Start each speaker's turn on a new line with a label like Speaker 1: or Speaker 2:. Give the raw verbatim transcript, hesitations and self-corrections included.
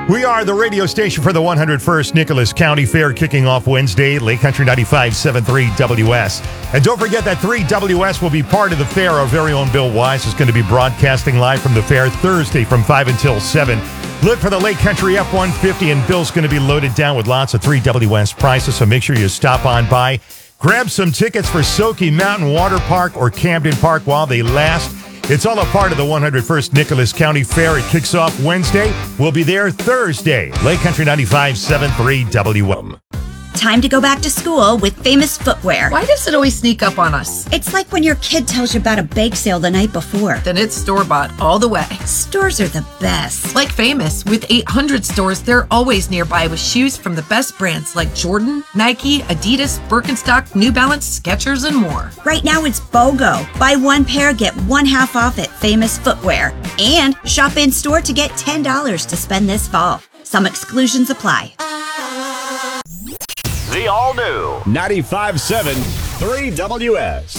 Speaker 1: We are the radio station for the one hundred first Nicholas County Fair, kicking off Wednesday, Lake Country ninety-five point seven three W S. And don't forget that three W S will be part of the fair. Our very own Bill Wise is going to be broadcasting live from the fair Thursday from five until seven. Look for the Lake Country F one fifty, and Bill's going to be loaded down with lots of three W S prizes, so make sure you stop on by. Grab some tickets for Soaky Mountain Water Park or Camden Park while they last. It's all a part of the one hundred first Nicholas County Fair. It kicks off Wednesday. We'll be there Thursday. Lake Country ninety-five point seven three W M.
Speaker 2: Time to go back to school with Famous Footwear.
Speaker 3: Why does it always sneak up on us?
Speaker 2: It's like when your kid tells you about a bake sale the night before.
Speaker 3: Then it's store-bought all the way.
Speaker 2: Stores are the best.
Speaker 3: Like Famous, with eight hundred stores, they're always nearby with shoes from the best brands like Jordan, Nike, Adidas, Birkenstock, New Balance, Skechers, and more.
Speaker 2: Right now it's BOGO. Buy one pair, get one half off at Famous Footwear. And shop in store to get ten dollars to spend this fall. Some exclusions apply.
Speaker 4: The all-new ninety-five point seven three W S.